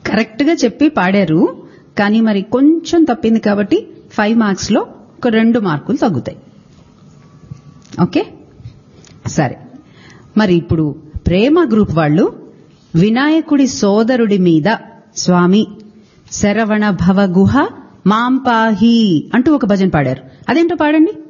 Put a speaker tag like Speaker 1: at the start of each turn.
Speaker 1: Correct గా చెప్పి పాడారు, కానీ మరి కొంచెం తప్పింది కాబట్టి 5 మార్క్స్ లో ఒక 2 మార్కులు తగ్గుతాయి. ఓకే, సరే. మరి ఇప్పుడు ప్రేమ గ్రూప్ వాళ్ళు వినాయకుడి సోదరుడి మీద స్వామి శరవణ భవ గుహ మాంపాహి అంటూ ఒక భజన పాడారు. అదేంటో పాడండి.